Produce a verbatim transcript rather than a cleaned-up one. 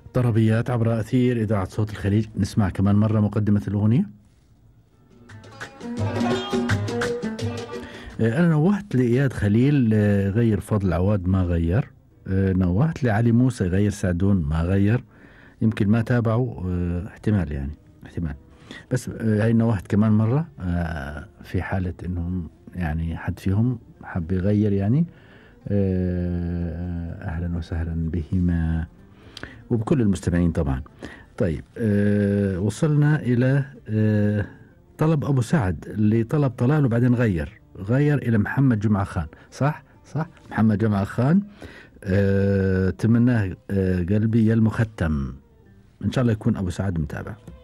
طربيات عبر أثير إذاعة صوت الخليج. نسمع كمان مرة مقدمة الأغنية. أنا نوهت لإياد خليل غير فضل عواد ما غير، نوهت لعلي موسى غير سعدون ما غير، يمكن ما تابعوا، احتمال يعني احتمال. بس هاي نوهت كمان مرة في حالة إنهم يعني حد فيهم حب يغير يعني. أهلا وسهلا بهما وبكل المستمعين طبعا. طيب أه وصلنا إلى أه طلب أبو سعد اللي طلب طلال وبعدين غير غير إلى محمد جمعة خان. صح صح محمد جمعة خان. أه تمناه أه قلبي يا المختم. إن شاء الله يكون أبو سعد متابع.